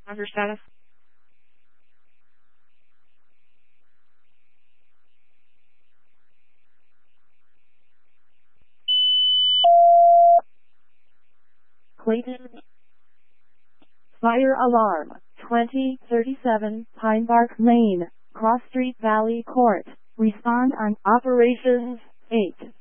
Under status. Clayton. Fire alarm. 2037 Pine Bark Lane, Cross Street Valley Court. Respond on Operations 8.